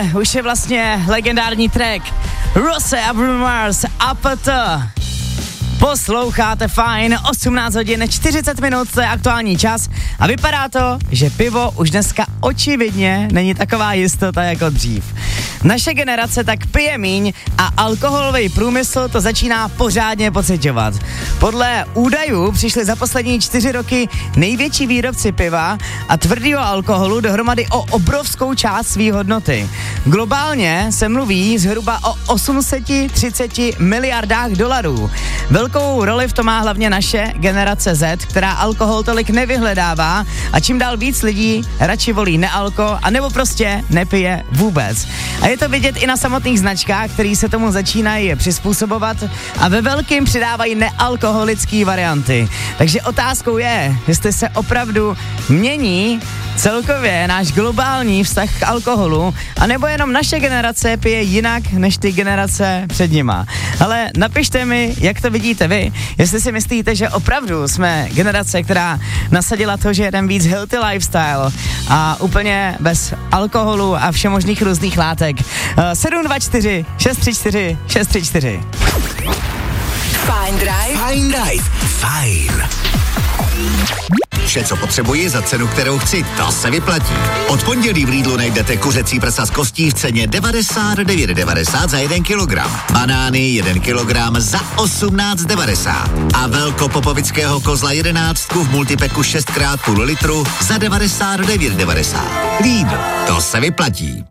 už je vlastně legendární track Rose a Bruno Mars APT. Posloucháte Fajn, 18 hodin 40 minut, to je aktuální čas a vypadá to, že pivo už dneska očividně není taková jistota jako dřív. Naše generace tak pije míň a alkoholový průmysl to začíná pořádně pociťovat. Podle údajů přišli za poslední 4 roky největší výrobci piva a tvrdého alkoholu dohromady o obrovskou část své hodnoty. Globálně se mluví zhruba o 830 miliardách dolarů. Velkou roli v tom má hlavně naše generace Z, která alkohol tolik nevyhledává a čím dál víc lidí radši volí nealko a nebo prostě nepije vůbec. A je to vidět i na samotných značkách, které se tomu začínají přizpůsobovat a ve velkým přidávají nealkoholické varianty. Takže otázkou je, jestli se opravdu mění celkově náš globální vztah k alkoholu, anebo jenom naše generace pije jinak než ty generace před nima. Ale napište mi, jak to vidíte vy, jestli si myslíte, že opravdu jsme generace, která nasadila to, že jeden víc healthy lifestyle a úplně bez alkoholu a všemožných různých látek. 724 634 634. Fajn Drive. Fajn Drive. Fajn. Vše, co potřebuji za cenu, kterou chci, to se vyplatí. Od pondělí v Lidlu najdete kuřecí prsa z kostí v ceně 99,90 za 1 kilogram. Banány 1 kilogram za 18,90. A velkopopovického kozla 11 v multipeku 6x půl litru za 99,90. Lidl, to se vyplatí.